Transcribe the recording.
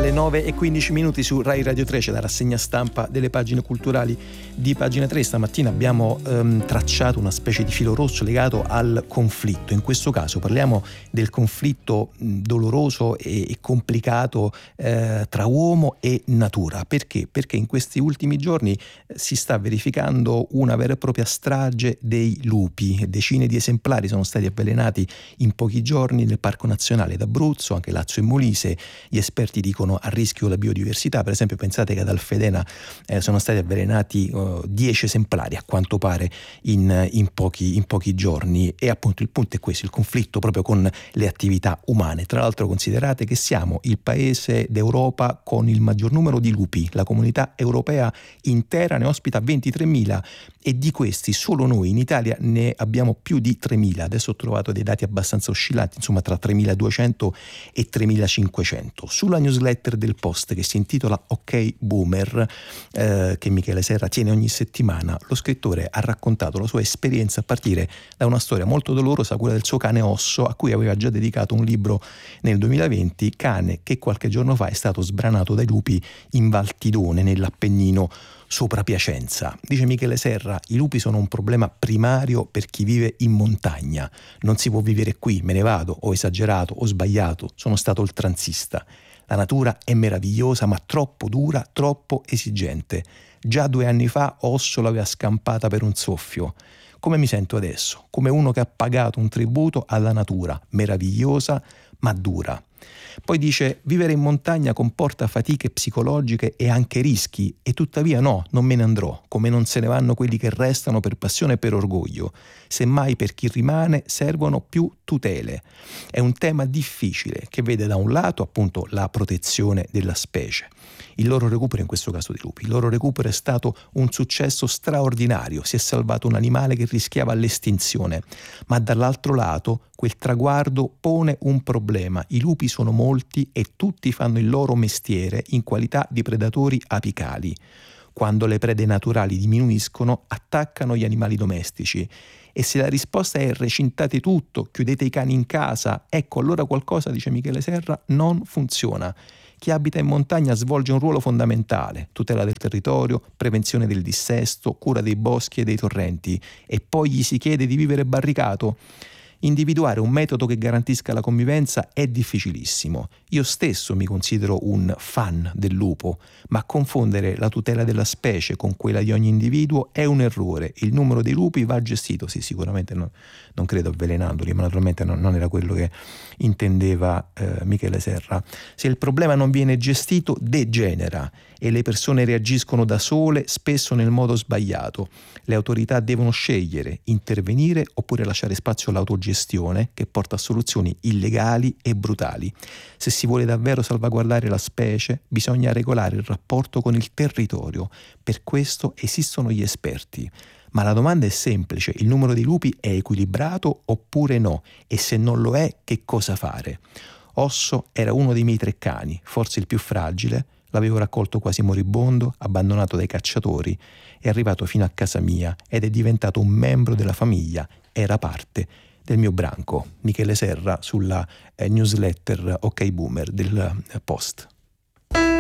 alle 9:15 su Rai Radio 3 c'è la rassegna stampa delle pagine culturali di Pagina 3. Stamattina abbiamo tracciato una specie di filo rosso legato al conflitto. In questo caso parliamo del conflitto doloroso e complicato tra uomo e natura. Perché? Perché in questi ultimi giorni si sta verificando una vera e propria strage dei lupi. Decine di esemplari sono stati avvelenati in pochi giorni nel Parco Nazionale d'Abruzzo, anche Lazio e Molise. Gli esperti dicono a rischio la biodiversità. Per esempio, pensate che ad Alfedena sono stati avvelenati 10 esemplari a quanto pare in pochi giorni. E appunto il punto è questo, il conflitto proprio con le attività umane. Tra l'altro considerate che siamo il paese d'Europa con il maggior numero di lupi. La comunità europea intera ne ospita 23.000 e di questi solo noi in Italia ne abbiamo più di 3.000. Adesso ho trovato dei dati abbastanza oscillanti, insomma tra 3.200 e 3.500. Sulla newsletter del Post, che si intitola Ok Boomer, che Michele Serra tiene ogni settimana, lo scrittore ha raccontato la sua esperienza a partire da una storia molto dolorosa, quella del suo cane Osso, a cui aveva già dedicato un libro nel 2020, cane che qualche giorno fa è stato sbranato dai lupi in Val Tidone, nell'Appennino sopra Piacenza. Dice Michele Serra: i lupi sono un problema primario per chi vive in montagna. Non si può vivere qui, me ne vado, ho esagerato, ho sbagliato, sono stato oltranzista. La natura è meravigliosa ma troppo dura, troppo esigente. Già 2 anni fa Osso l'aveva scampata per un soffio. Come mi sento adesso? Come uno che ha pagato un tributo alla natura, meravigliosa ma dura. Poi dice: vivere in montagna comporta fatiche psicologiche e anche rischi, e tuttavia no, non me ne andrò, come non se ne vanno quelli che restano per passione e per orgoglio. Semmai per chi rimane servono più tutele. È un tema difficile che vede da un lato appunto la protezione della specie. Il loro recupero, in questo caso dei lupi, il loro recupero è stato un successo straordinario, si è salvato un animale che rischiava l'estinzione, ma dall'altro lato quel traguardo pone un problema. I lupi sono molti e tutti fanno il loro mestiere in qualità di predatori apicali. Quando le prede naturali diminuiscono, attaccano gli animali domestici. E se la risposta è recintate tutto, chiudete i cani in casa, ecco allora qualcosa, dice Michele Serra, non funziona. Chi abita in montagna svolge un ruolo fondamentale: tutela del territorio, prevenzione del dissesto, cura dei boschi e dei torrenti, e poi gli si chiede di vivere barricato? Individuare un metodo che garantisca la convivenza è difficilissimo. Io stesso mi considero un fan del lupo, ma confondere la tutela della specie con quella di ogni individuo è un errore. Il numero dei lupi va gestito, sì, sicuramente non credo avvelenandoli, ma naturalmente non era quello che intendeva Michele Serra. Se il problema non viene gestito, degenera e le persone reagiscono da sole, spesso nel modo sbagliato. Le autorità devono scegliere, intervenire oppure lasciare spazio all'autogestione, che porta a soluzioni illegali e brutali. Se si vuole davvero salvaguardare la specie, bisogna regolare il rapporto con il territorio. Per questo esistono gli esperti. Ma la domanda è semplice: il numero dei lupi è equilibrato oppure no? E se non lo è, che cosa fare? Osso era uno dei miei 3 cani, forse il più fragile. L'avevo raccolto quasi moribondo, abbandonato dai cacciatori, è arrivato fino a casa mia ed è diventato un membro della famiglia, era parte del mio branco. Michele Serra sulla newsletter Ok Boomer del Post.